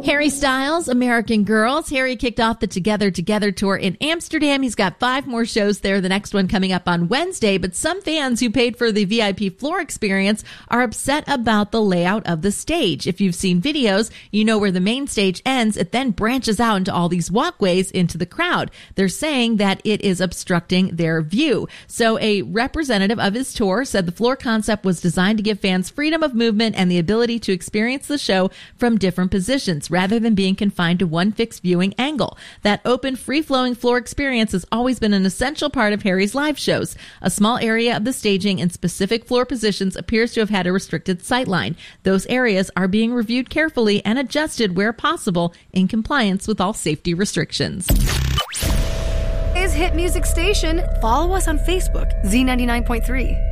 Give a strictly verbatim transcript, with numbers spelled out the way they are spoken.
Harry Styles, American Girls. Harry kicked off the Together Together tour in Amsterdam. He's got five more shows there, the next one coming up on Wednesday. But some fans who paid for the V I P floor experience are upset about the layout of the stage. If you've seen videos, you know where the main stage ends. It then branches out into all these walkways into the crowd. They're saying that it is obstructing their view. So a representative of his tour said the floor concept was designed to give fans freedom of movement and the ability to experience the show from different positions, rather than being confined to one fixed viewing angle. That open, free-flowing floor experience has always been an essential part of Harry's live shows. A small area of the staging in specific floor positions appears to have had a restricted sightline. Those areas are being reviewed carefully and adjusted where possible in compliance with all safety restrictions. Is Hit Music Station. Follow us on Facebook, Z ninety-nine point three.